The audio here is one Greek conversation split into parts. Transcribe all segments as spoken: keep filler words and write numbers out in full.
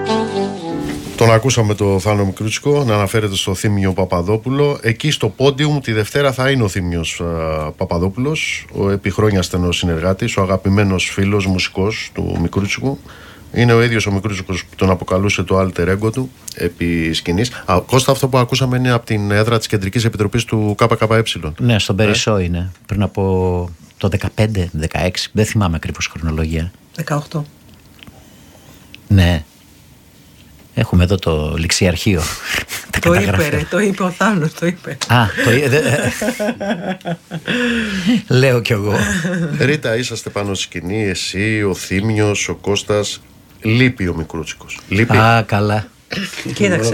Τον ακούσαμε το Θάνο Μικρούτσικο να αναφέρεται στο Θήμιο Παπαδόπουλο. Εκεί στο πόντιουμ τη Δευτέρα θα είναι ο Θήμιος α, Παπαδόπουλος, ο επί χρόνια στενός συνεργάτης, ο αγαπημένος φίλος μουσικός του Μικρούτσικου. Είναι ο ίδιος ο Μικρούτσικος που τον αποκαλούσε το alter ego του επί σκηνής. Α, Κώστα, αυτό που ακούσαμε είναι από την έδρα της Κεντρικής Επιτροπής του ΚΚΕ. Ναι, στον Περισσό ε? είναι. Πριν από το δεκαπέντε δεκαέξι, δεν θυμάμαι ακριβώς χρονολογία. δεκαοκτώ. Ναι. Έχουμε εδώ το ληξιαρχείο. Το είπε, ρε, το είπε ο Θάνος, το είπε. Α, το είπε. Λέω κι εγώ. Ρίτα, είσαστε πάνω στη σκηνή, εσύ, ο Θήμιος, ο Κώστας. Λείπει ο Μικρούτσικος. Λείπει. Α, καλά. Κοίταξε.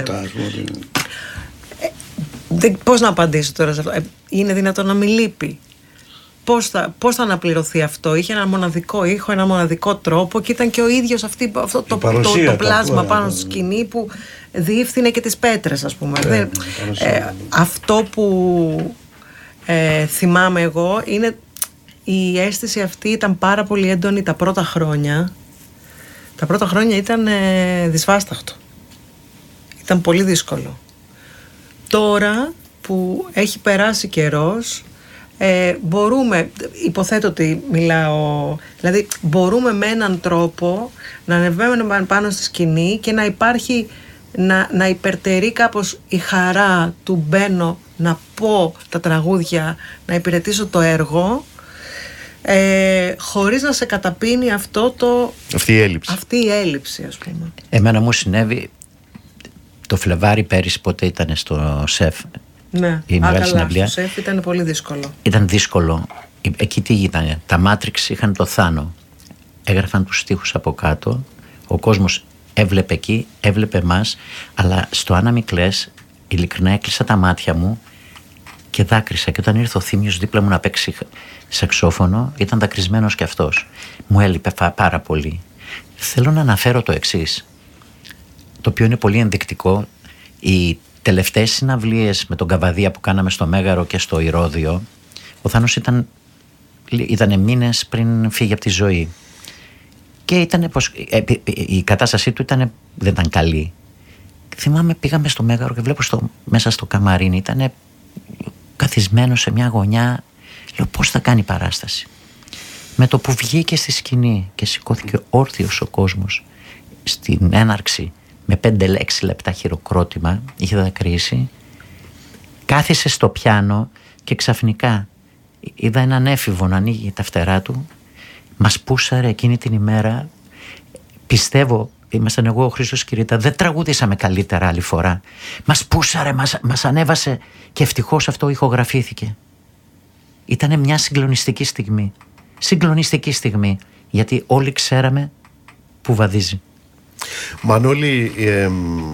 Ε, πώς να απαντήσω τώρα σε αυτό. Ε, είναι δυνατόν να μην λείπει? Πώς θα, πώς θα αναπληρωθεί αυτό? Είχε ένα μοναδικό ήχο, ένα μοναδικό τρόπο και ήταν και ο ίδιος αυτή, αυτό το, το, το, το πλάσμα το, πάνω στη σκηνή που διεύθυνε και τις πέτρες, ας πούμε. Ε, ε, αυτό που ε, θυμάμαι εγώ είναι η αίσθηση αυτή ήταν πάρα πολύ έντονη τα πρώτα χρόνια. Τα πρώτα χρόνια ήταν ε, δυσβάσταχτο. Ήταν πολύ δύσκολο. Τώρα που έχει περάσει καιρός, Ε, μπορούμε, υποθέτω ότι μιλάω, δηλαδή μπορούμε με έναν τρόπο να ανεβαίνουμε πάνω στη σκηνή και να υπάρχει, να, να υπερτερεί κάπως η χαρά του μπαίνω να πω τα τραγούδια, να υπηρετήσω το έργο, ε, χωρίς να σε καταπίνει αυτό το, αυτή η έλλειψη, αυτή η έλλειψη, ας πούμε. Εμένα μου συνέβη το Φλεβάρι πέρυσι, ποτέ ήταν στο ΣΕΦ. Ναι, η μεγάλη συναυλία. Στο ΣΕΦ ήταν πολύ δύσκολο. Ήταν δύσκολο. Εκεί τι ήταν? Τα Matrix είχαν το Θάνο. Έγραφαν τους στίχους από κάτω. Ο κόσμος έβλεπε εκεί, έβλεπε εμάς. Αλλά στο Άννα Μη κλαις, ειλικρινά έκλεισα τα μάτια μου και δάκρυσα. Και όταν ήρθε ο Θήμιος δίπλα μου να παίξει σαξόφωνο, ήταν δακρυσμένος κι αυτός. Μου έλειπε πάρα πολύ. Θέλω να αναφέρω το εξής, το οποίο είναι πολύ ενδεικτικό. Η τελευταίες συναυλίες με τον Καβαδία που κάναμε στο Μέγαρο και στο Ηρώδειο, ο Θάνος ήταν, ήταν μήνες πριν φύγει από τη ζωή και ήταν, η κατάστασή του ήταν, δεν ήταν καλή. Θυμάμαι πήγαμε στο Μέγαρο και βλέπω στο, μέσα στο καμαρίνι ήταν καθισμένο σε μια γωνιά. Λέω πώς θα κάνει παράσταση? Με το που βγήκε στη σκηνή και σηκώθηκε όρθιος ο κόσμος στην έναρξη με πέντε έξι λεπτά χειροκρότημα, είχε δακρύσει, κάθισε στο πιάνο και ξαφνικά είδα έναν έφηβο να ανοίγει τα φτερά του, μας πούσαρε εκείνη την ημέρα. Πιστεύω, ήμασταν εγώ, ο Χρήστος και η Ρίτα, δεν τραγουδήσαμε καλύτερα άλλη φορά. Μας πούσαρε, μας, μας ανέβασε και ευτυχώς αυτό ηχογραφήθηκε. Ήτανε μια συγκλονιστική στιγμή. Συγκλονιστική στιγμή, γιατί όλοι ξέραμε που βαδίζει. Μανώλη, ε,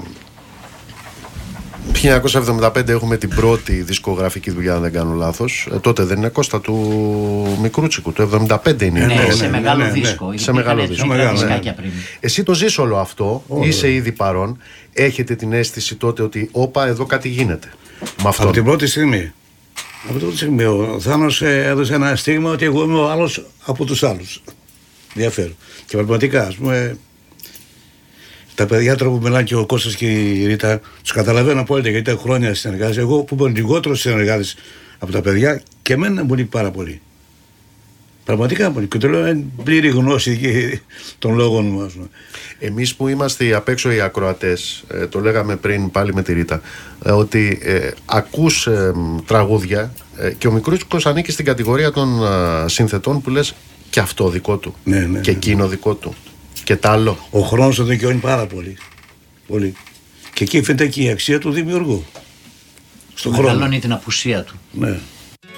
χίλια εννιακόσια εβδομήντα πέντε έχουμε την πρώτη δισκογραφική δουλειά, αν δεν κάνω λάθος. Ε, τότε δεν είναι, Κώστα, του Μικρούτσικου, το εβδομήντα πέντε είναι. Ναι, ναι, σε ναι, μεγάλο ναι, δίσκο. Ναι, σε μεγάλο δίσκο. Μεγάλο, ναι. Ναι. Εσύ το ζεις όλο αυτό, oh, είσαι yeah. ήδη παρόν. Έχετε την αίσθηση τότε ότι όπα, εδώ κάτι γίνεται με αυτό? Από την πρώτη στιγμή. Από την πρώτη στιγμή ο Θάνος έδωσε ένα στίγμα ότι εγώ είμαι ο άλλος από τους άλλους. Διαφέρω. Και πραγματικά, ας πούμε, τα παιδιά τώρα που μιλάνε και ο Κώστας και η Ρίτα, τους καταλαβαίνω απόλυτα γιατί ήταν χρόνια συνεργάτες. Εγώ που είμαι λιγότερο συνεργάτης από τα παιδιά, και εμένα μου λείπει πάρα πολύ. Πραγματικά μου λείπει. Και το λέω είναι πλήρη γνώση των λόγων μας. Εμείς που είμαστε απ' έξω οι ακροατές, ε, το λέγαμε πριν πάλι με τη Ρίτα, ε, ότι ε, ακούς ε, τραγούδια ε, και ο Μικρούτσικος ανήκει στην κατηγορία των ε, συνθετών που λες και αυτό δικό του, ναι, ναι, και εκείνο δικό του. Και τ' άλλο. Ο χρόνος το δικαιώνει πάρα πολύ. πολύ. Και εκεί φαίνεται και η αξία του δημιουργού. Στον χρόνο. Μεγαλώνει την απουσία του. Ναι.